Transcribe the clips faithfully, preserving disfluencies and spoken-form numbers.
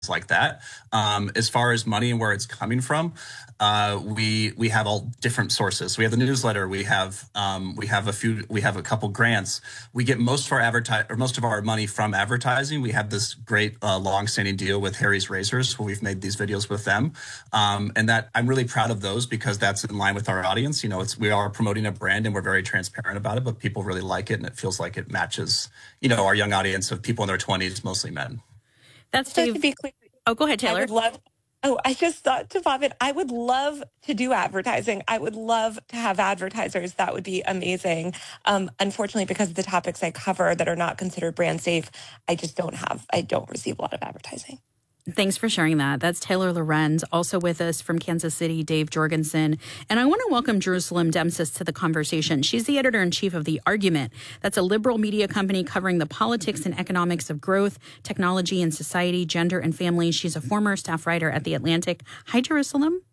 like that. Um, as far as money and where it's coming from, uh, we we have all different sources. We have the newsletter. We have um, we have a few. We have a couple grants. We get most of our advertise or most of our money from advertising. We have this great uh, long-standing deal with Harry's Razors, where we've made these videos with them, um, and that I'm really proud of those because that's in line with our audience. You know, it's we are promoting a brand and we're very transparent about it, but people really like it and it feels like it matches, you know, our young audience of people in their twenties, mostly men. That's Dave. Just to be clear, oh, go ahead, Taylor. I would love. Oh, I just thought to pop in. I would love to do advertising. I would love to have advertisers. That would be amazing. Um, unfortunately, because of the topics I cover that are not considered brand safe, I just don't have. I don't receive a lot of advertising. Thanks for sharing that. That's Taylor Lorenz. Also with us from Kansas City, Dave Jorgensen. And I want to welcome Jerusalem Demsis to the conversation. She's the editor-in-chief of The Argument. That's a liberal media company covering the politics and economics of growth, technology and society, gender and family. She's a former staff writer at The Atlantic. Hi, Jerusalem.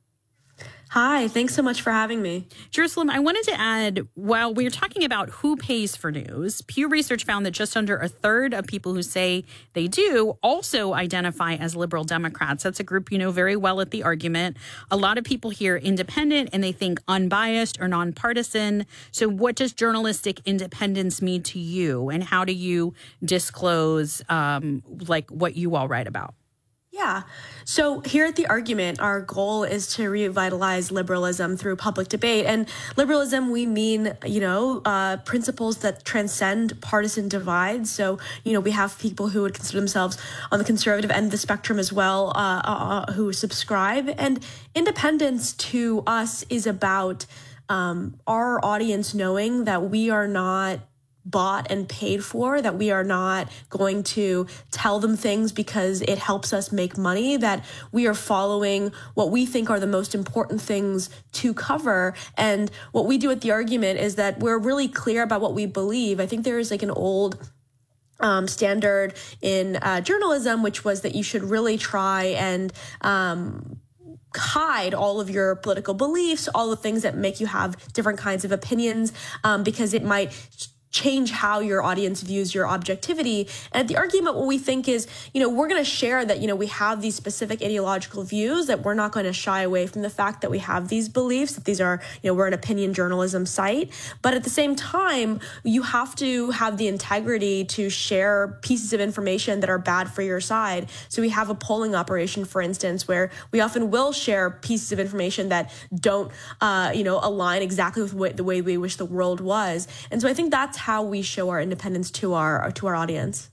Hi, thanks so much for having me. Jerusalem, I wanted to add, while we're talking about who pays for news, Pew Research found that just under a third of people who say they do also identify as liberal Democrats. That's a group you know very well at The Argument. A lot of people hear independent and they think unbiased or nonpartisan. So what does journalistic independence mean to you, and how do you disclose um, like what you all write about? Yeah. So here at The Argument, our goal is to revitalize liberalism through public debate. And liberalism, we mean, you know, uh, principles that transcend partisan divides. So, you know, we have people who would consider themselves on the conservative end of the spectrum as well, uh, uh, who subscribe. And independence to us is about um, our audience knowing that we are not bought and paid for, that we are not going to tell them things because it helps us make money, that we are following what we think are the most important things to cover. And what we do at The Argument is that we're really clear about what we believe. I think there is like an old Um, standard in uh, journalism, which was that you should really try and um, hide all of your political beliefs, all the things that make you have different kinds of opinions, um, because it might change how your audience views your objectivity. And at The Argument, what we think is, you know, we're going to share that, you know, we have these specific ideological views, that we're not going to shy away from the fact that we have these beliefs, that these are, you know, we're an opinion journalism site. But at the same time, you have to have the integrity to share pieces of information that are bad for your side. So we have a polling operation, for instance, where we often will share pieces of information that don't, uh, you know, align exactly with what, the way we wish the world was. And so I think that's how we show our independence to our to our audience.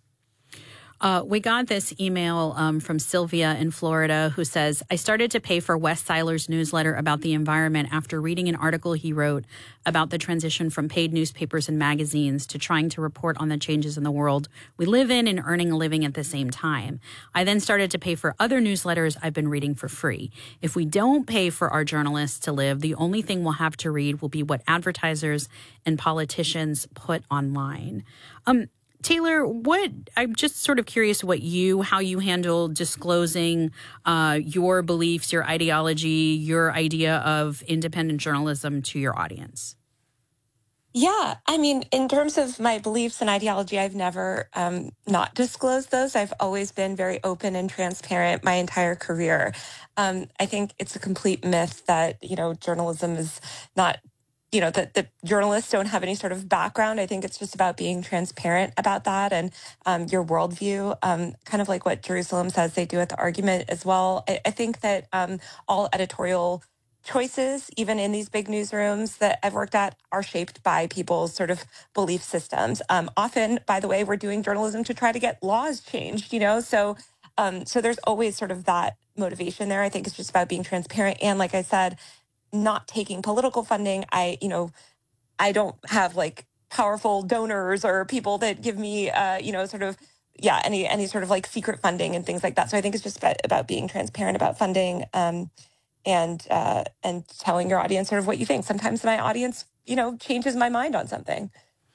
Uh, we got this email um, from Sylvia in Florida who says, I started to pay for Wes Seiler's newsletter about the environment after reading an article he wrote about the transition from paid newspapers and magazines to trying to report on the changes in the world we live in and earning a living at the same time. I then started to pay for other newsletters I've been reading for free. If we don't pay for our journalists to live, the only thing we'll have to read will be what advertisers and politicians put online. Um, Taylor, what I'm just sort of curious what you, how you handle disclosing uh, your beliefs, your ideology, your idea of independent journalism to your audience. Yeah, I mean, in terms of my beliefs and ideology, I've never um, not disclosed those. I've always been very open and transparent my entire career. Um, I think it's a complete myth that, you know, journalism is not, you know, that, that journalists don't have any sort of background. I think it's just about being transparent about that and um, your worldview, um, kind of like what Jerusalem says they do at The Argument as well. I, I think that um, all editorial choices, even in these big newsrooms that I've worked at, are shaped by people's sort of belief systems. Um, often, by the way, we're doing journalism to try to get laws changed, you know, so um, so there's always sort of that motivation there. I think it's just about being transparent. And like I said, not taking political funding. I, you know, I don't have like powerful donors or people that give me, uh, you know, sort of, yeah, any any sort of like secret funding and things like that. So I think it's just about, about being transparent about funding um, and uh, and telling your audience sort of what you think. Sometimes my audience, you know, changes my mind on something.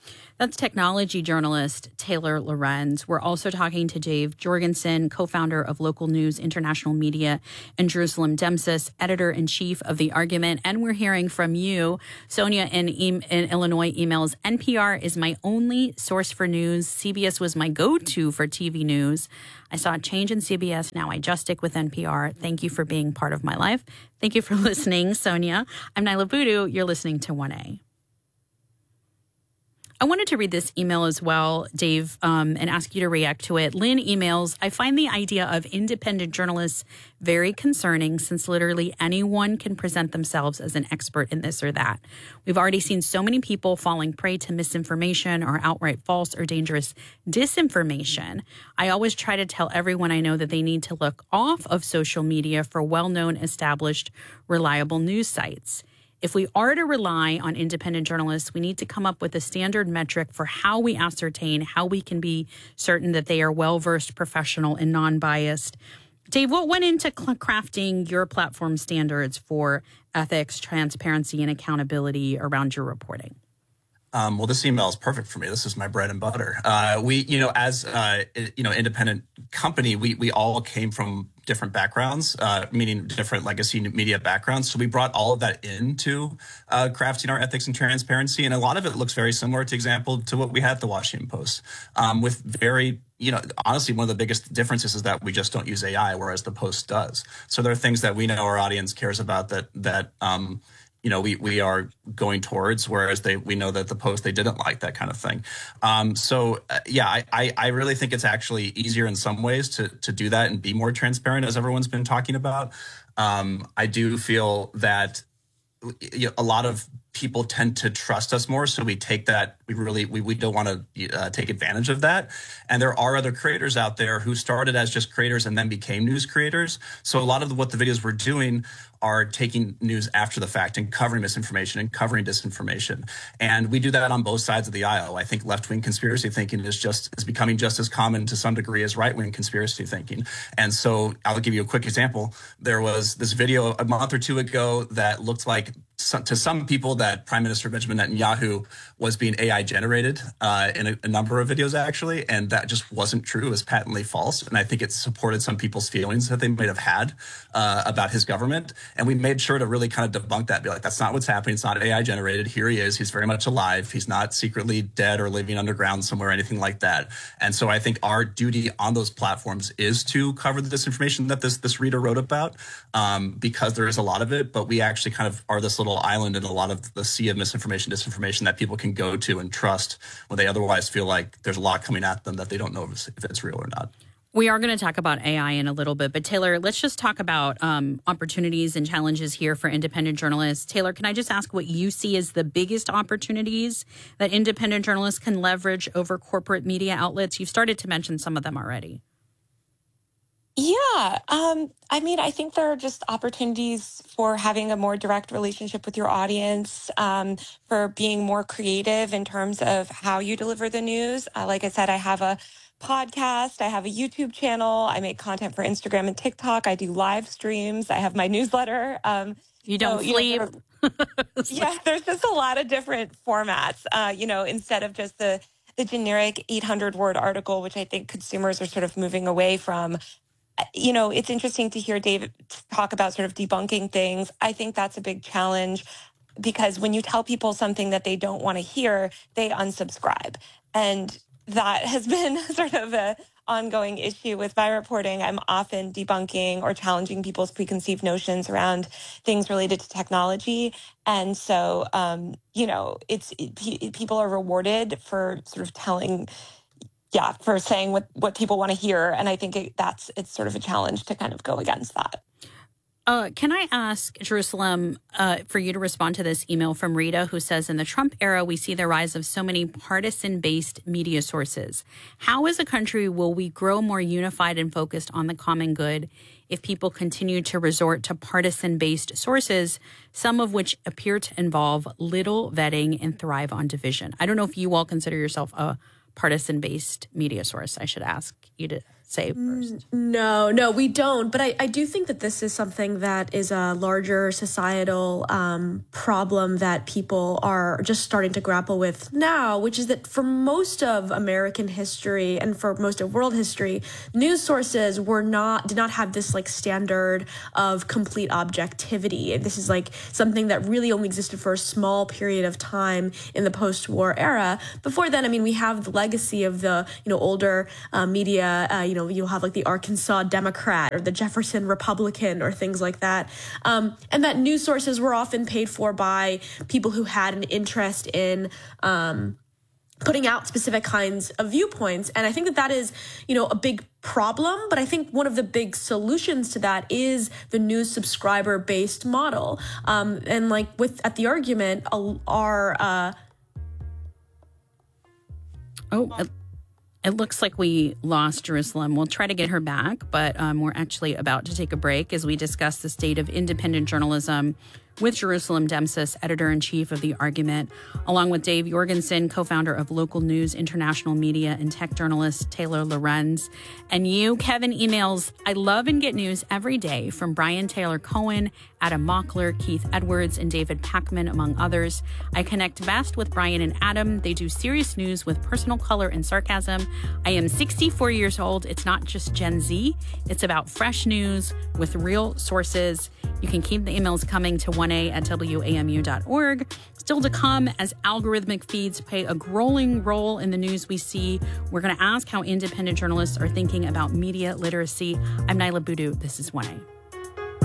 That's technology journalist Taylor Lorenz. We're also talking to Dave Jorgensen, co-founder of Local News International Media, and Jerusalem Demsis, editor-in-chief of The Argument. And we're hearing from you. Sonia in, e- in Illinois emails, N P R is my only source for news. C B S was my go-to for T V news. I saw a change in C B S. Now I just stick with N P R. Thank you for being part of my life. Thank you for listening, Sonia. I'm Nyla Boodoo. You're listening to one A. I wanted to read this email as well, Dave, um, and ask you to react to it. Lynn emails, I find the idea of independent journalists very concerning since literally anyone can present themselves as an expert in this or that. We've already seen so many people falling prey to misinformation or outright false or dangerous disinformation. I always try to tell everyone I know that they need to look off of social media for well-known, established, reliable news sites. If we are to rely on independent journalists, we need to come up with a standard metric for how we ascertain, how we can be certain that they are well-versed, professional, and non-biased. Dave, what went into crafting your platform standards for ethics, transparency, and accountability around your reporting? Um, well, this email is perfect for me. This is my bread and butter. Uh, we, you know, as uh, you know, independent company, we we all came from different backgrounds, uh, meaning different legacy media backgrounds. So we brought all of that into uh, crafting our ethics and transparency, and a lot of it looks very similar, to example, to what we had at the Washington Post, um, with very. You know, honestly, one of the biggest differences is that we just don't use A I, whereas the Post does. So there are things that we know our audience cares about that that um, you know we we are going towards, whereas they we know that the Post they didn't like that kind of thing. Um, so uh, yeah, I, I I really think it's actually easier in some ways to to do that and be more transparent, as everyone's been talking about. Um, I do feel that you know, a lot of people tend to trust us more, so we take that. We really we, we don't want to uh, take advantage of that. And there are other creators out there who started as just creators and then became news creators. So a lot of the, what the videos we're doing are taking news after the fact and covering misinformation and covering disinformation. And we do that on both sides of the aisle. I think left-wing conspiracy thinking is just is becoming just as common to some degree as right-wing conspiracy thinking. And so I'll give you a quick example. There was this video a month or two ago that looked like some, to some people that Prime Minister Benjamin Netanyahu was being A I generated uh, in a, a number of videos, actually. And that just wasn't true. It was patently false. And I think it supported some people's feelings that they might have had uh, about his government. And we made sure to really kind of debunk that, be like, that's not what's happening. It's not A I generated. Here he is. He's very much alive. He's not secretly dead or living underground somewhere or anything like that. And so I think our duty on those platforms is to cover the disinformation that this, this reader wrote about, um, because there is a lot of it. But we actually kind of are this little island in a lot of the sea of misinformation, disinformation that people can go to and trust when they otherwise feel like there's a lot coming at them that they don't know if it's, if it's real or not. We are going to talk about A I in a little bit, but Taylor, let's just talk about um, opportunities and challenges here for independent journalists. Taylor, can I just ask what you see as the biggest opportunities that independent journalists can leverage over corporate media outlets? You've started to mention some of them already. Yeah. Um, I mean, I think there are just opportunities for having a more direct relationship with your audience, um, for being more creative in terms of how you deliver the news. Uh, like I said, I have a podcast. I have a YouTube channel. I make content for Instagram and TikTok. I do live streams. I have my newsletter. Um, you don't so, sleep. You know, there, yeah, there's just a lot of different formats, uh, you know, instead of just the, the generic eight hundred word article, which I think consumers are sort of moving away from. You know, it's interesting to hear David talk about sort of debunking things. I think that's a big challenge because when you tell people something that they don't want to hear, they unsubscribe. And that has been sort of an ongoing issue with my reporting. I'm often debunking or challenging people's preconceived notions around things related to technology. And so, um, you know, it's it, people are rewarded for sort of telling Yeah, for saying what, what people want to hear. And I think it, that's it's sort of a challenge to kind of go against that. Uh, can I ask, Jerusalem, uh, for you to respond to this email from Rita, who says, in the Trump era, we see the rise of so many partisan-based media sources. How as a country will we grow more unified and focused on the common good if people continue to resort to partisan-based sources, some of which appear to involve little vetting and thrive on division? I don't know if you all consider yourself a partisan-based media source. I should ask you to say first. No, no, we don't. But I, I do think that this is something that is a larger societal um, problem that people are just starting to grapple with now, which is that for most of American history and for most of world history, news sources were not did not have this like standard of complete objectivity. This is like something that really only existed for a small period of time in the post-war era. Before then, I mean, we have the legacy of the you know older uh, media. Uh, you know, you'll have like the Arkansas Democrat or the Jefferson Republican or things like that, um, and that news sources were often paid for by people who had an interest in um, putting out specific kinds of viewpoints. And I think that that is, you know, a big problem. But I think one of the big solutions to that is the news subscriber based model. Um, and like with at the argument, our uh, oh. Uh- It looks like we lost Jerusalem. We'll try to get her back, but um, we're actually about to take a break as we discuss the state of independent journalism with Jerusalem Demsis, editor-in-chief of The Argument, along with Dave Jorgensen, co-founder of Local News International Media, and tech journalist Taylor Lorenz. And you, Kevin, emails, I love and get news every day from Brian Taylor Cohen, Adam Mockler, Keith Edwards, and David Packman, among others. I connect best with Brian and Adam. They do serious news with personal color and sarcasm. I am sixty-four years old. It's not just Gen Z. It's about fresh news with real sources. You can keep the emails coming to one a at W A M U dot org. Still to come, as algorithmic feeds play a growing role in the news we see, we're going to ask how independent journalists are thinking about media literacy. I'm Nyla Boodoo. This is one A.